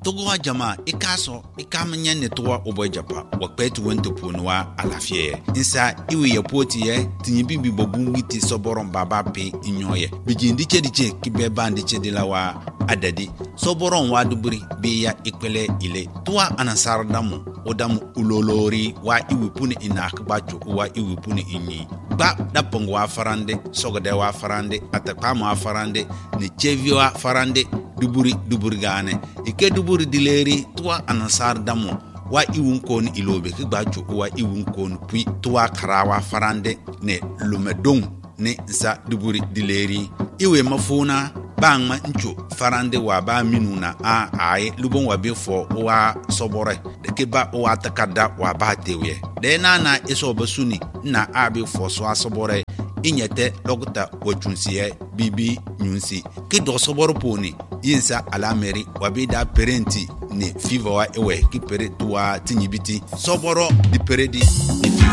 togo jama ikaso ikamanya ne towa obo japa wakpetu wento ponwa alafie insa iwe yapoti ye tinyibi bobu witi soboron baba pe inyoye bijindi chediche kibeba ndiche dilawa adadi soboron waduburi biya ikwele ile towa anasar damu odamu ulolori wa iwe puni inakbacho wa iwe puni inyi ba dapongo wa farande sogode wa farande atakama wa farande ni chevi wa farande duburi gane ike duburi dileri tuwa anasar damo wa iwun kon ilobe ki gbacho wa iwun kon pui tuwa karawa farande ne lumedong ne sa duburi dileri iwe mafuna bangma ncho farande wa ba minuna a ai lubon wa befo wa sobore de ke ba wa takada wa ba tewe de na eso basuni na abi fo so asobore inyete lokta wachunsiye bibi nyunsi ki do soboro poni yinsa alameri wabida parenti ne fiva wa ewe ki pere tuwa tinyibiti soboro di peredi